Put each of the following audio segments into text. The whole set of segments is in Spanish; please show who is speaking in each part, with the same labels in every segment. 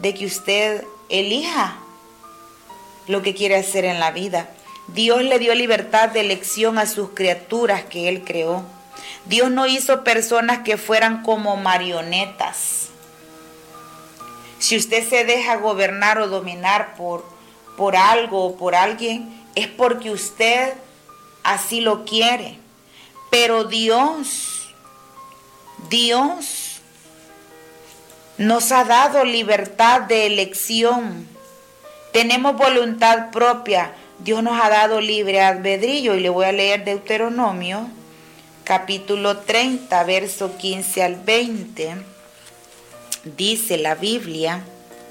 Speaker 1: de que usted elija lo que quiere hacer en la vida. Dios le dio libertad de elección a sus criaturas que Él creó. Dios no hizo personas que fueran como marionetas. Si usted se deja gobernar o dominar por algo o por alguien, es porque usted así lo quiere. Pero Dios nos ha dado libertad de elección. Tenemos voluntad propia. Dios nos ha dado libre albedrío. Y le voy a leer Deuteronomio, capítulo 30, verso 15 al 20. Dice la Biblia,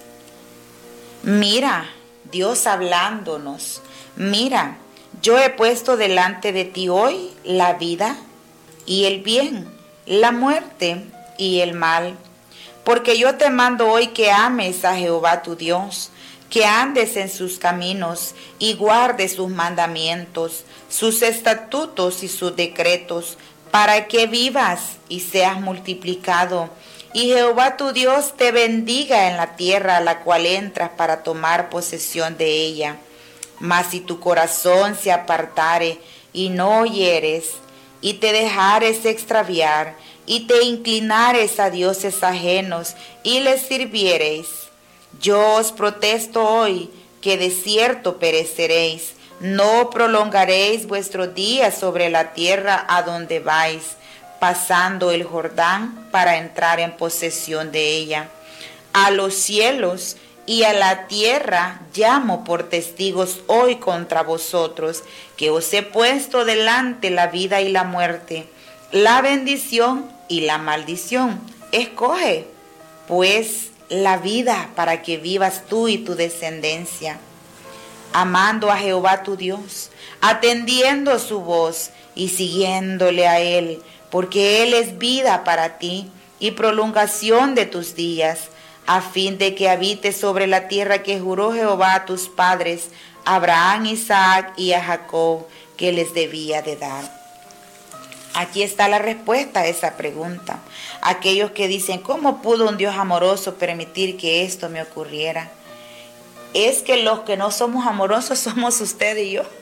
Speaker 1: mira, Dios hablándonos, mira, yo he puesto delante de ti hoy la vida y el bien, la muerte y el mal. Porque yo te mando hoy que ames a Jehová tu Dios, que andes en sus caminos y guardes sus mandamientos, sus estatutos y sus decretos, para que vivas y seas multiplicado. Y Jehová tu Dios te bendiga en la tierra a la cual entras para tomar posesión de ella. Mas si tu corazón se apartare y no oyeres, y te dejares extraviar, y te inclinares a dioses ajenos, y les sirviereis, yo os protesto hoy que de cierto pereceréis, no prolongaréis vuestros días sobre la tierra a donde vais, pasando el Jordán para entrar en posesión de ella. A los cielos y a la tierra llamo por testigos hoy contra vosotros, que os he puesto delante la vida y la muerte, la bendición y la maldición. Escoge, pues, la vida para que vivas tú y tu descendencia, amando a Jehová tu Dios, atendiendo su voz y siguiéndole a Él, porque Él es vida para ti y prolongación de tus días, a fin de que habites sobre la tierra que juró Jehová a tus padres, a Abraham, Isaac y a Jacob, que les debía de dar. Aquí está la respuesta a esa pregunta. Aquellos que dicen, ¿cómo pudo un Dios amoroso permitir que esto me ocurriera? Es que los que no somos amorosos somos usted y yo.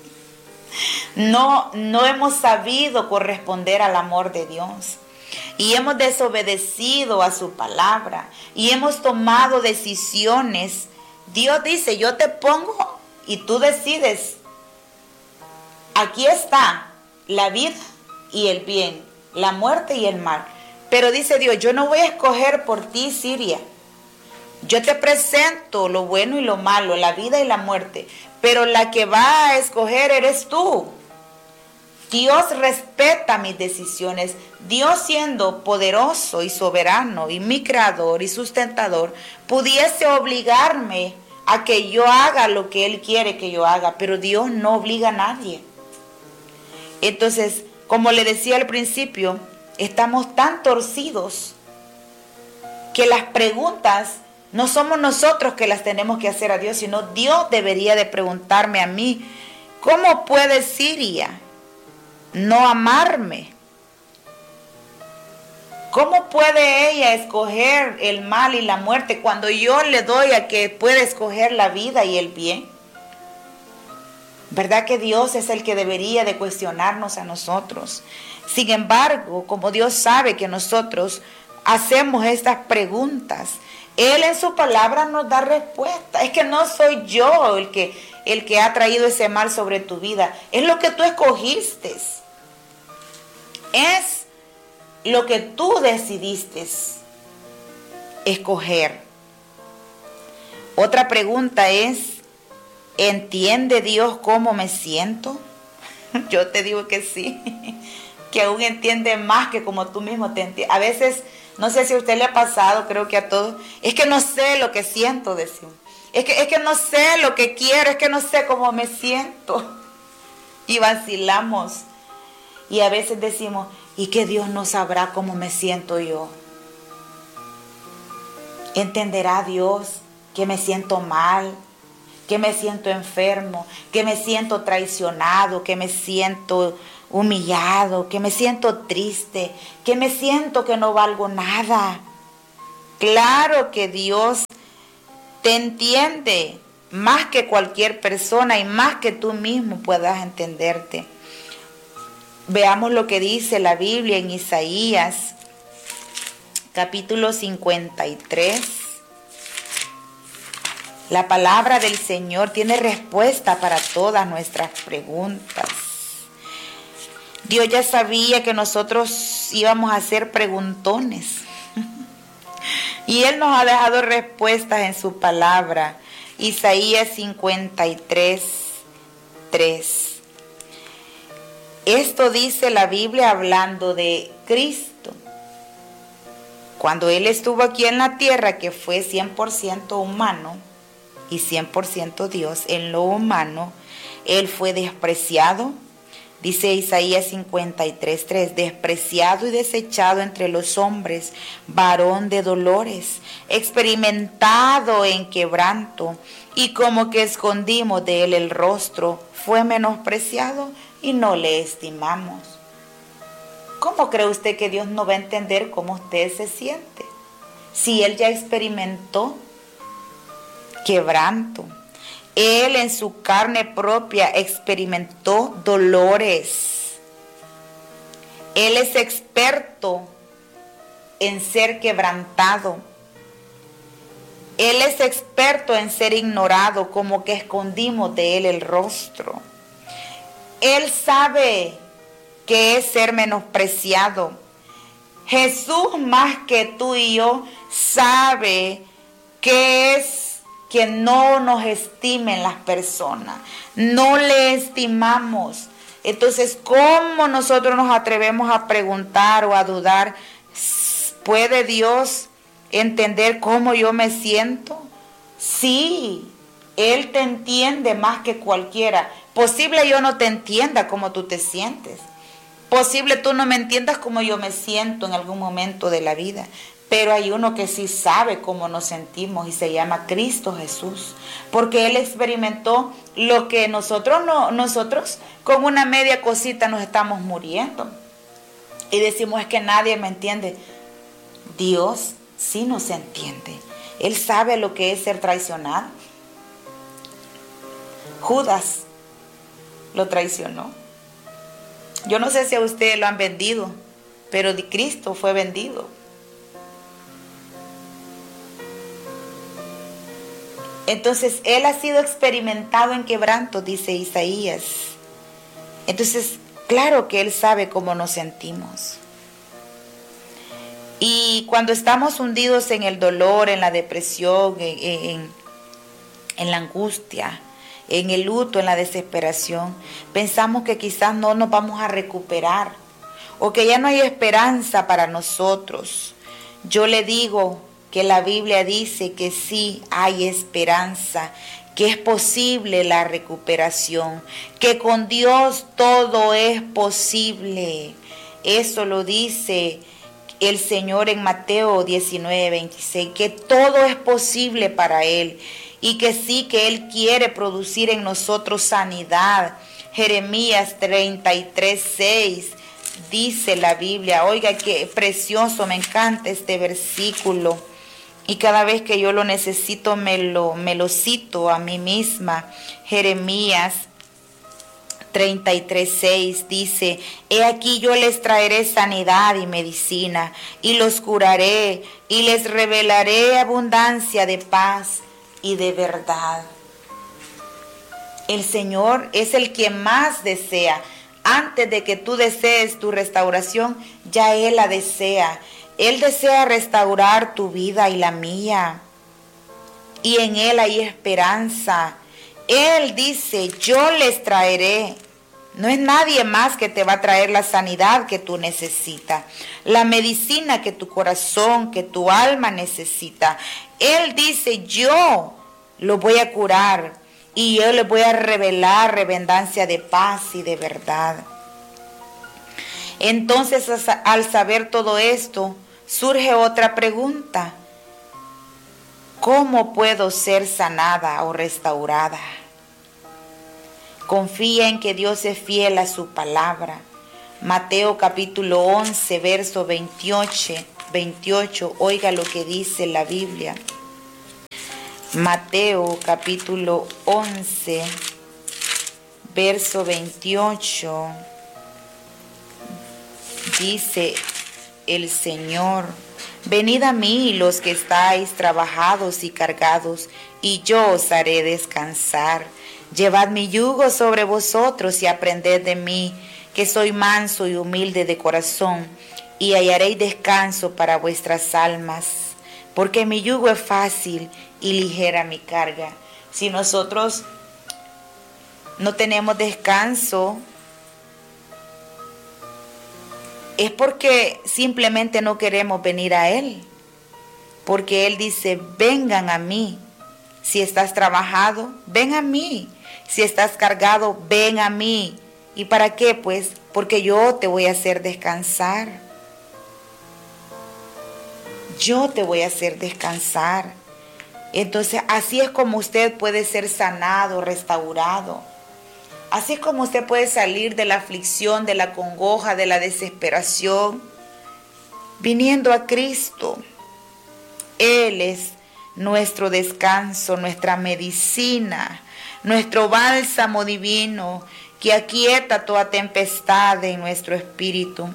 Speaker 1: No hemos sabido corresponder al amor de Dios. Y hemos desobedecido a su palabra. Y hemos tomado decisiones. Dios dice, yo te pongo y tú decides. Aquí está la vida y el bien, la muerte y el mal. Pero dice Dios, yo no voy a escoger por ti, Siria. Yo te presento lo bueno y lo malo, la vida y la muerte. Pero la que va a escoger eres tú. Dios respeta mis decisiones. Dios, siendo poderoso y soberano y mi creador y sustentador, pudiese obligarme a que yo haga lo que Él quiere que yo haga. Pero Dios no obliga a nadie. Entonces, como le decía al principio, estamos tan torcidos que las preguntas no somos nosotros que las tenemos que hacer a Dios, sino Dios debería de preguntarme a mí, ¿cómo puede Siria no amarme? ¿Cómo puede ella escoger el mal y la muerte cuando yo le doy a que pueda escoger la vida y el bien? ¿Verdad que Dios es el que debería de cuestionarnos a nosotros? Sin embargo, como Dios sabe que nosotros hacemos estas preguntas, Él en su palabra nos da respuesta. Es que no soy yo el que ha traído ese mal sobre tu vida. Es lo que tú escogiste. Es lo que tú decidiste escoger. Otra pregunta es, ¿entiende Dios cómo me siento? Yo te digo que sí, que aún entiende más que como tú mismo te entiendes. A veces, no sé si a usted le ha pasado, creo que a todos, es que no sé lo que siento, decimos. Es que no sé lo que quiero, es que no sé cómo me siento. Y vacilamos. Y a veces decimos, ¿y que Dios no sabrá cómo me siento yo? ¿Entenderá Dios que me siento mal? Que me siento enfermo, que me siento traicionado, que me siento humillado, que me siento triste, que me siento que no valgo nada. Claro que Dios te entiende más que cualquier persona y más que tú mismo puedas entenderte. Veamos lo que dice la Biblia en Isaías, capítulo 53. La palabra del Señor tiene respuesta para todas nuestras preguntas. Dios ya sabía que nosotros íbamos a ser preguntones. Y Él nos ha dejado respuestas en su palabra. Isaías 53, 3. Esto dice la Biblia hablando de Cristo. Cuando Él estuvo aquí en la tierra, que fue 100% humano y 100% Dios, en lo humano, Él fue despreciado. Dice Isaías 53, 3, despreciado y desechado entre los hombres, varón de dolores, experimentado en quebranto, y como que escondimos de él el rostro, fue menospreciado y no le estimamos. ¿Cómo cree usted que Dios no va a entender cómo usted se siente? Si Él ya experimentó quebranto. Él en su carne propia experimentó dolores. Él es experto en ser quebrantado. Él es experto en ser ignorado, como que escondimos de Él el rostro. Él sabe que es ser menospreciado. Jesús, más que tú y yo, sabe que es que no nos estimen las personas, no le estimamos. Entonces, ¿cómo nosotros nos atrevemos a preguntar o a dudar? ¿Puede Dios entender cómo yo me siento? Sí, Él te entiende más que cualquiera. Posible yo no te entienda como tú te sientes. Posible tú no me entiendas como yo me siento en algún momento de la vida. Pero hay uno que sí sabe cómo nos sentimos y se llama Cristo Jesús. Porque Él experimentó lo que nosotros con una media cosita nos estamos muriendo. Y decimos, es que nadie me entiende. Dios sí nos entiende. Él sabe lo que es ser traicionado. Judas lo traicionó. Yo no sé si a ustedes lo han vendido, pero Cristo fue vendido. Entonces, Él ha sido experimentado en quebranto, dice Isaías. Entonces, claro que Él sabe cómo nos sentimos. Y cuando estamos hundidos en el dolor, en la depresión, en la angustia, en el luto, en la desesperación, pensamos que quizás no nos vamos a recuperar o que ya no hay esperanza para nosotros. Yo le digo que la Biblia dice que sí hay esperanza, que es posible la recuperación, que con Dios todo es posible. Eso lo dice el Señor en Mateo 19, 26, que todo es posible para Él y que sí, que Él quiere producir en nosotros sanidad. Jeremías 33, 6 dice la Biblia, oiga qué precioso, me encanta este versículo. Y cada vez que yo lo necesito me lo cito a mí misma. Jeremías 33:6 dice, he aquí yo les traeré sanidad y medicina, y los curaré, y les revelaré abundancia de paz y de verdad. El Señor es el que más desea. Antes de que tú desees tu restauración, ya Él la desea. Él desea restaurar tu vida y la mía. Y en Él hay esperanza. Él dice, yo les traeré. No es nadie más que te va a traer la sanidad que tú necesitas, la medicina que tu corazón, que tu alma necesita. Él dice, yo lo voy a curar y yo les voy a revelar abundancia de paz y de verdad. Entonces, al saber todo esto, surge otra pregunta. ¿Cómo puedo ser sanada o restaurada? Confía en que Dios es fiel a su palabra. Mateo capítulo 11, verso 28, oiga lo que dice la Biblia. Mateo capítulo 11, verso 28, dice el Señor: venid a mí los que estáis trabajados y cargados, y yo os haré descansar. Llevad mi yugo sobre vosotros y aprended de mí, que soy manso y humilde de corazón, y hallaréis descanso para vuestras almas, porque mi yugo es fácil y ligera mi carga. Si nosotros no tenemos descanso, es porque simplemente no queremos venir a Él. Porque Él dice: vengan a mí. Si estás trabajado, ven a mí. Si estás cargado, ven a mí. ¿Y para qué? Pues porque yo te voy a hacer descansar. Yo te voy a hacer descansar. Entonces, así es como usted puede ser sanado, restaurado. Así es como usted puede salir de la aflicción, de la congoja, de la desesperación, viniendo a Cristo. Él es nuestro descanso, nuestra medicina, nuestro bálsamo divino que aquieta toda tempestad en nuestro espíritu.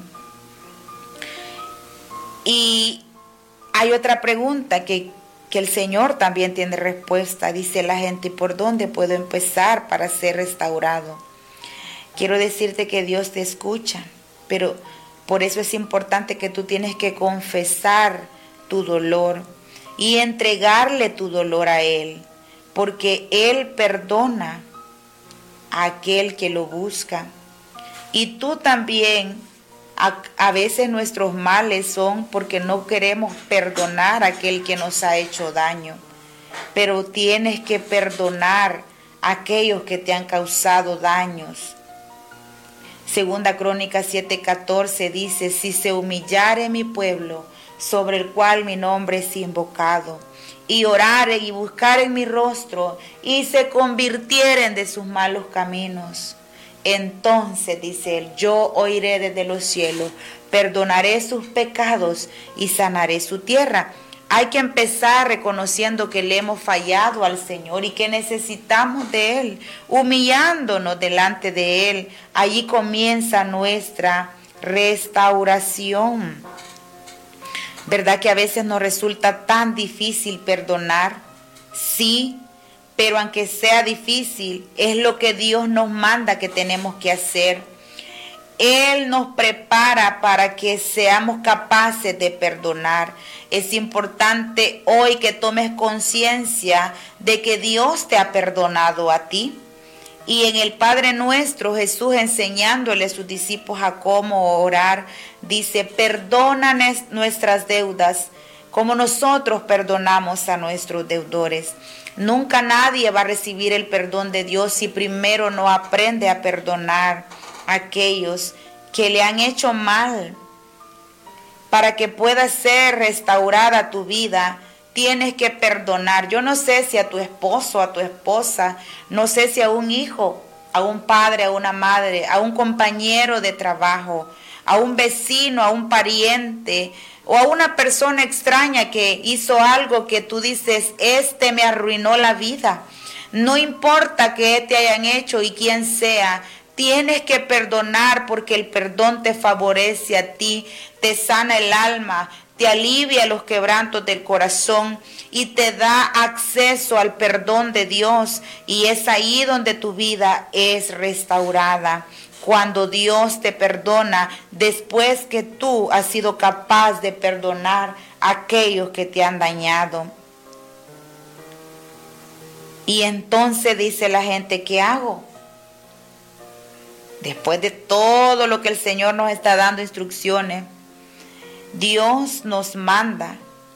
Speaker 1: Y hay otra pregunta que el Señor también tiene respuesta. Dice la gente: ¿por dónde puedo empezar para ser restaurado? Quiero decirte que Dios te escucha, pero por eso es importante que tú tienes que confesar tu dolor y entregarle tu dolor a Él, porque Él perdona a aquel que lo busca. Y tú también, a veces nuestros males son porque no queremos perdonar a aquel que nos ha hecho daño, pero tienes que perdonar a aquellos que te han causado daños. Segunda Crónicas 7:14 dice: si se humillare mi pueblo, sobre el cual mi nombre es invocado, y oraren y buscaren mi rostro, y se convirtieren de sus malos caminos, entonces, dice Él, yo oiré desde los cielos, perdonaré sus pecados y sanaré su tierra. Hay que empezar reconociendo que le hemos fallado al Señor y que necesitamos de Él, humillándonos delante de Él. Allí comienza nuestra restauración. ¿Verdad que a veces nos resulta tan difícil perdonar? Sí, pero aunque sea difícil, es lo que Dios nos manda que tenemos que hacer. Él nos prepara para que seamos capaces de perdonar. Es importante hoy que tomes conciencia de que Dios te ha perdonado a ti. Y en el Padre Nuestro, Jesús, enseñándole a sus discípulos a cómo orar, dice: perdona nuestras deudas como nosotros perdonamos a nuestros deudores. Nunca nadie va a recibir el perdón de Dios si primero no aprende a perdonar a aquellos que le han hecho mal. Para que pueda ser restaurada tu vida, tienes que perdonar. Yo no sé si a tu esposo, a tu esposa, no sé si a un hijo, a un padre, a una madre, a un compañero de trabajo, a un vecino, a un pariente o a una persona extraña que hizo algo que tú dices: este me arruinó la vida. No importa qué te hayan hecho y quién sea, tienes que perdonar, porque el perdón te favorece a ti, te sana el alma, te alivia los quebrantos del corazón y te da acceso al perdón de Dios. Y es ahí donde tu vida es restaurada. Cuando Dios te perdona después que tú has sido capaz de perdonar a aquellos que te han dañado. Y entonces dice la gente: ¿qué hago? Después de todo lo que el Señor nos está dando instrucciones, Dios nos manda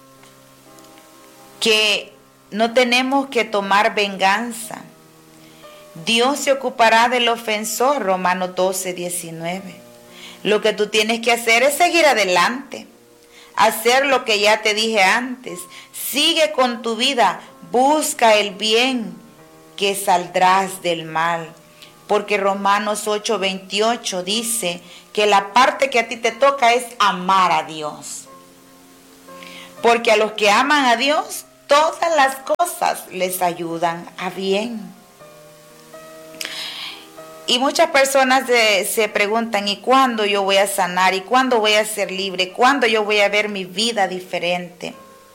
Speaker 1: que no tenemos que tomar venganza. Dios se ocupará del ofensor, Romanos 12:19. Lo que tú tienes que hacer es seguir adelante, hacer lo que ya te dije antes. Sigue con tu vida, busca el bien, que saldrás del mal. Porque Romanos 8:28 dice que la parte que a ti te toca es amar a Dios. Porque a los que aman a Dios, todas las cosas les ayudan a bien. Y muchas personas se preguntan, ¿y cuándo yo voy a sanar? ¿Y cuándo voy a ser libre? ¿Cuándo yo voy a ver mi vida diferente?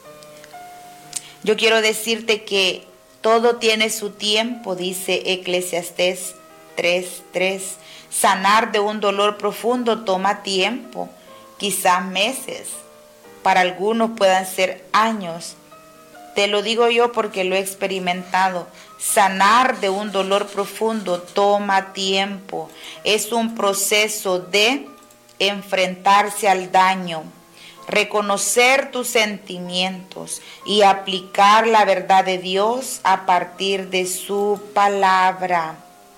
Speaker 1: Yo quiero decirte que todo tiene su tiempo, dice Eclesiastés 3:3. Sanar de un dolor profundo toma tiempo, quizás meses, para algunos puedan ser años. Te lo digo yo porque lo he experimentado. Sanar de un dolor profundo toma tiempo. Es un proceso de enfrentarse al daño, reconocer tus sentimientos y aplicar la verdad de Dios a partir de su palabra.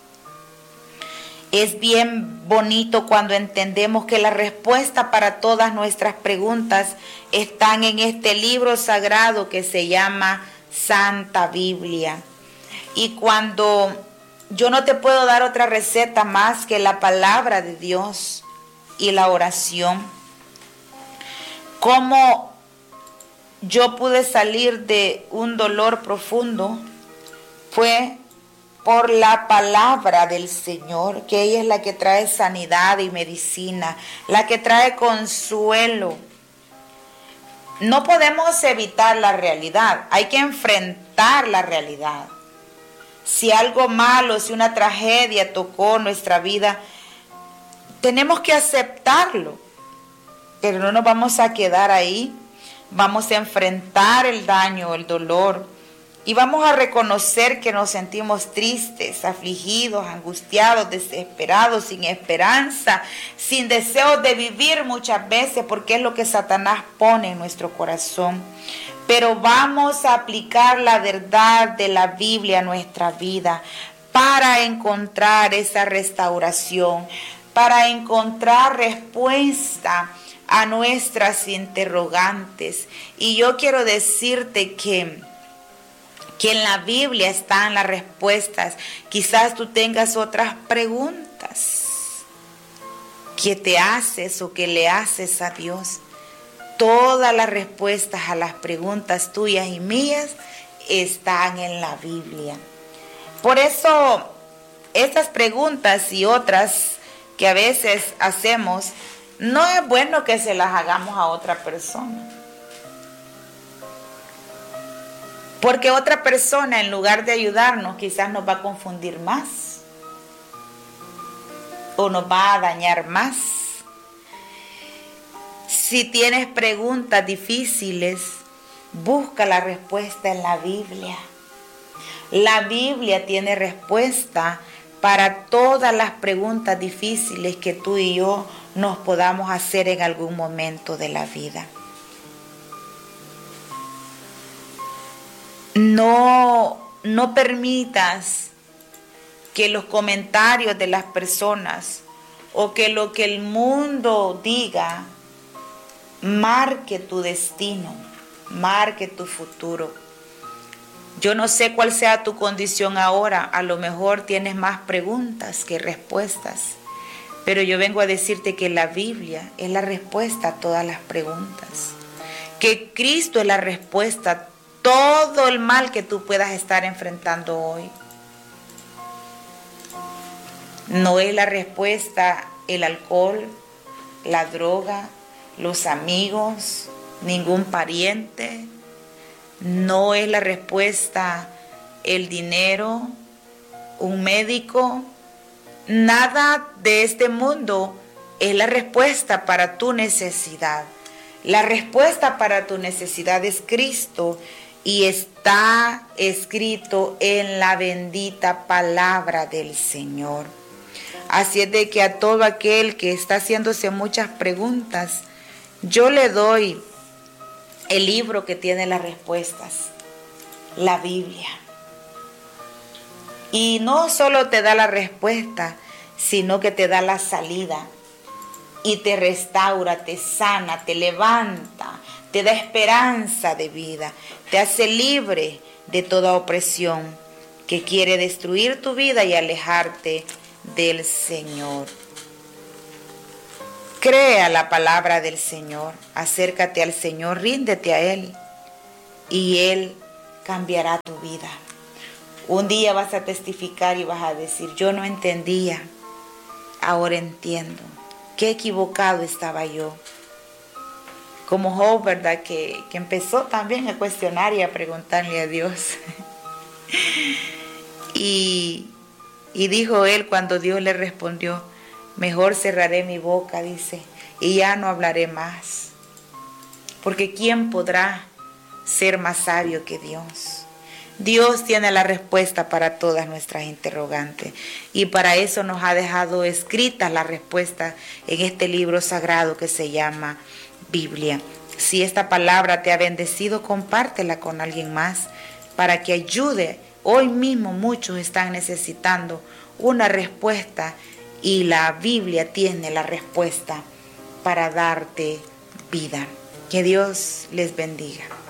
Speaker 1: Es bien bonito cuando entendemos que la respuesta para todas nuestras preguntas están en este libro sagrado que se llama Santa Biblia. Y cuando yo no te puedo dar otra receta más que la palabra de Dios y la oración, cómo yo pude salir de un dolor profundo fue por la palabra del Señor, que ella es la que trae sanidad y medicina, la que trae consuelo. No podemos evitar la realidad, hay que enfrentar la realidad. Si algo malo, si una tragedia tocó nuestra vida, tenemos que aceptarlo, pero no nos vamos a quedar ahí. Vamos a enfrentar el daño, el dolor, y vamos a reconocer que nos sentimos tristes, afligidos, angustiados, desesperados, sin esperanza, sin deseo de vivir muchas veces, porque es lo que Satanás pone en nuestro corazón. Pero vamos a aplicar la verdad de la Biblia a nuestra vida para encontrar esa restauración, para encontrar respuesta a nuestras interrogantes. Y yo quiero decirte que en la Biblia están las respuestas. Quizás tú tengas otras preguntas que te haces o que le haces a Dios. Todas las respuestas a las preguntas tuyas y mías están en la Biblia. Por eso, estas preguntas y otras que a veces hacemos, no es bueno que se las hagamos a otra persona. Porque otra persona, en lugar de ayudarnos, quizás nos va a confundir más o nos va a dañar más. Si tienes preguntas difíciles, busca la respuesta en la Biblia. La Biblia tiene respuesta para todas las preguntas difíciles que tú y yo nos podamos hacer en algún momento de la vida. No permitas que los comentarios de las personas o que lo que el mundo diga marque tu destino, marque tu futuro. Yo no sé cuál sea tu condición ahora, a lo mejor tienes más preguntas que respuestas, pero yo vengo a decirte que la Biblia es la respuesta a todas las preguntas, que Cristo es la respuesta a todo el mal que tú puedas estar enfrentando hoy. No es la respuesta el alcohol, la droga, los amigos, ningún pariente. No es la respuesta el dinero, un médico. Nada de este mundo es la respuesta para tu necesidad. La respuesta para tu necesidad es Cristo y está escrito en la bendita palabra del Señor. Así es de que a todo aquel que está haciéndose muchas preguntas, yo le doy el libro que tiene las respuestas, la Biblia. Y no solo te da la respuesta, sino que te da la salida y te restaura, te sana, te levanta, te da esperanza de vida, te hace libre de toda opresión que quiere destruir tu vida y alejarte del Señor. Crea la palabra del Señor, acércate al Señor, ríndete a Él y Él cambiará tu vida. Un día vas a testificar y vas a decir, yo no entendía, ahora entiendo. Qué equivocado estaba yo. Como Job, ¿verdad? Que empezó también a cuestionar y a preguntarle a Dios. y dijo él cuando Dios le respondió, mejor cerraré mi boca, dice, y ya no hablaré más. Porque ¿quién podrá ser más sabio que Dios? Dios tiene la respuesta para todas nuestras interrogantes y para eso nos ha dejado escritas las respuestas en este libro sagrado que se llama Biblia. Si esta palabra te ha bendecido, compártela con alguien más para que ayude. Hoy mismo muchos están necesitando una respuesta y la Biblia tiene la respuesta para darte vida. Que Dios les bendiga.